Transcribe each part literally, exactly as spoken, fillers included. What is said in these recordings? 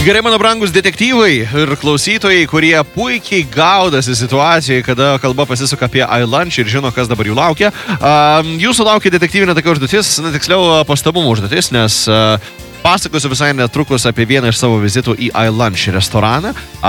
Gerai, mano brangus detektyvai ir klausytojai, kurie puikiai gaudasi situacijoje, kada kalba pasisuka apie iLunch ir žino, kas dabar jų laukia. Jūsų laukia detektyvinė tokia užduotis, na, tiksliau pastabumo užduotis, nes pasakosiu visai netrukus apie vieną iš savo vizitų į iLunch restoraną,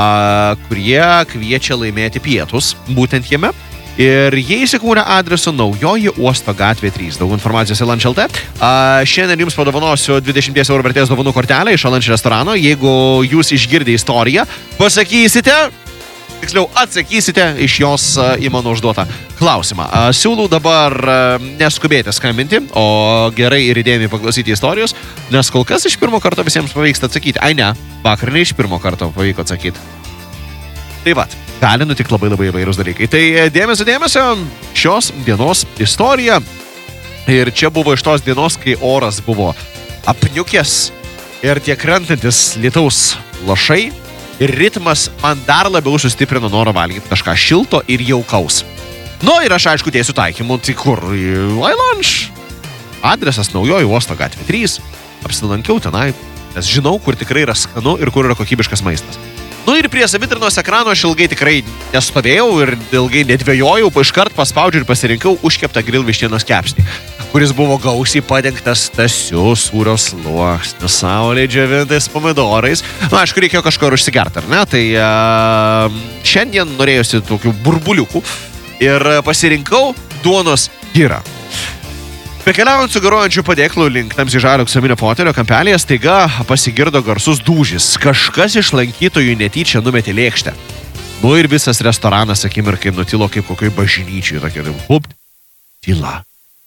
kurie kviečia laimėti pietus, būtent jame. Ir jie įsikūrė adresu Naujoji Uosto gatvė trys. Daug informacijos į lunch taškas lt. Šiandien jums padovanosiu dvidešimt eurų vertės dovanų kortelę iš lunch restorano. Jeigu jūs išgirdę istoriją, pasakysite, tiksliau atsakysite iš jos į mano užduotą klausimą. Siūlau dabar neskubėti skambinti, o gerai ir įdėmiai paklausyti istorijos, nes kol kas iš pirmo karto visiems pavyksta atsakyti. Ai ne, vakar ne iš pirmo karto pavyko atsakyti. Tai vat, gali nutikti labai labai įvairūs dalykai. Tai dėmesio, dėmesio, šios dienos istorija. Ir čia buvo iš tos dienos, kai oras buvo apniukęs ir tie krentantis lietaus lašai ir ritmas man dar labiau sustiprino norą valgyti kažką šilto ir jaukaus. Nu ir aš aišku tiesiu taikymu, tai kur? iLunch. Adresas Naujoji Uosto gatvė trys. Apsilankiau tenai, nes žinau, kur tikrai yra skanu ir kur yra kokybiškas maistas. Nu ir prie savitarnos ekrano aš ilgai tikrai nestovėjau ir ilgai nedvejojau, iškart paspaudžiu ir pasirinkau užkeptą grill vištienos kepsnį, kuris buvo gausiai padengtas stasiu sūrio sluoksniu, saulėje džiovintais pomidorais. Nu, aišku, reikėjo kažko ir užsigert, ar ne? Tai uh, šiandien norėjusi tokių burbuliukų ir pasirinkau duonos girą. Bekeliaujant su garuojančiu padėklu link tamsiai žalio aksominio fotelio kampelėje, staiga pasigirdo garsus dūžis. Kažkas iš lankytojų netyčia numetė lėkštę. Nu ir visas restoranas akimirkai nutilo kaip kokioj bažnyčiai. Tokia, hup, tyla.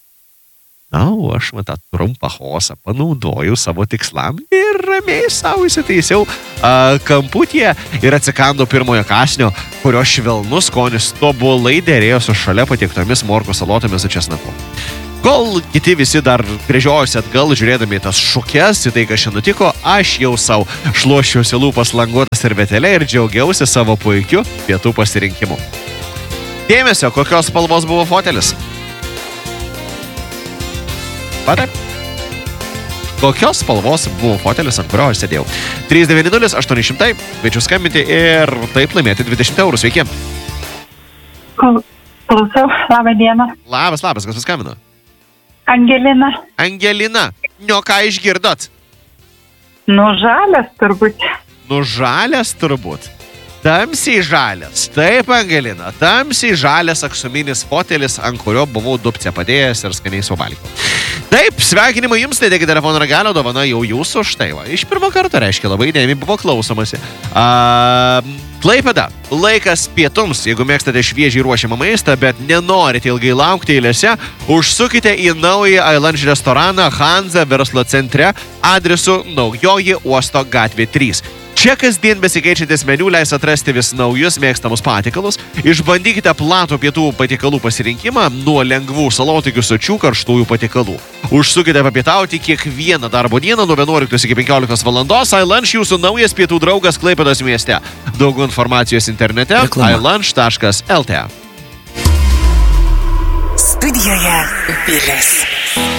Na, o aš man tą trumpą chaosą panaudojau savo tikslam ir ramiai savo įsitaisiau uh, kamputyje ir atsikando pirmojo kąsnio, kurio švelnus skonis tobulai derėjo su šalia patiektomis morkų salotomis su česnaku. Kol kiti visi dar gręžiojosi atgal, žiūrėdami tas šukes, į tai, kas čia nutiko, aš jau savo šluošiausi lūpas languotą servetėlę ir džiaugiausi savo puikiu pietų pasirinkimu. Dėmesio, kokios spalvos buvo fotelis? Pataip. Kokios spalvos buvo fotelis, ant kurio aš sėdėjau? trys devyni nulis aštuoni šimtai, kviečiu skambinti ir taip laimėti dvidešimt eurų. Sveiki. Klausau, labą dieną. Labas, labas, kas paskambino? Angelina. Angelina, nu ką išgirdot? Nu, žalias turbūt. Nu, žalias turbūt. Tamsiai žalias. Taip, Angelina, tamsiai žalias aksominis fotelis, ant kurio buvau dupce padėjęs ir skaniai suvalgiau. Taip, sveikinimai jums, tai dėkite telefono ragelio, dovana jau jūsų, štai va. Iš pirmo karto, reiškia, labai dėmiai buvo klausomasi. A, Klaipėda, laikas pietums, jeigu mėgstate šviežiai ruošiamą maistą, bet nenorite ilgai laukti eilėse, užsukite į naują iLunch restoraną Hanza verslo centre adresu Naujoji Uosto gatvė trys. Čia kasdien besikeičiantis meniu leis atrasti vis naujus mėgstamus patiekalus. Išbandykite platų pietų patiekalų pasirinkimą nuo lengvų salotikių sočių karštųjų patiekalų. Užsukite papietauti kiekvieną darbo dieną nuo vienuoliktos iki penkioliktos valandos. iLunch jūsų naujas pietų draugas Klaipėdos mieste. Daugiau informacijos internete iLunch taškas lt. Studijoje Bilis.